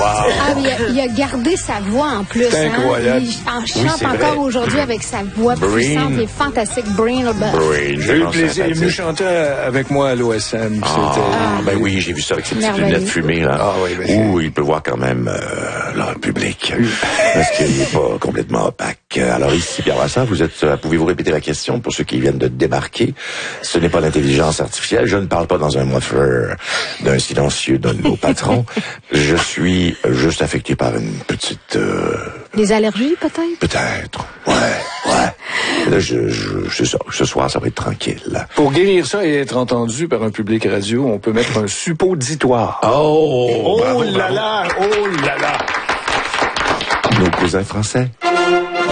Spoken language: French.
Ah, mais il a gardé sa voix en plus. C'est incroyable. Il en chante encore aujourd'hui avec sa voix puissante. Il est fantastique. Breen. J'ai eu le plaisir. Il est venu chanter avec moi à l'OSM. Ben oui, j'ai vu ça avec ses petites lunettes fumées, là. Où il peut voir quand même le public. Parce qu'il n'est pas complètement opaque. Alors ici, Pierre Brassard, pouvez-vous répéter la question pour ceux qui viennent de débarquer? Ce n'est pas l'intelligence artificielle. Je ne parle pas dans un woofer d'un silencieux d'un de nos patrons. Je suis juste affecté par une petite... Des allergies, peut-être? Peut-être. Ouais. Là, c'est ça. Ce soir, ça va être tranquille. Pour guérir ça et être entendu par un public radio, on peut mettre un suppositoire. Oh là là! Nos cousins français.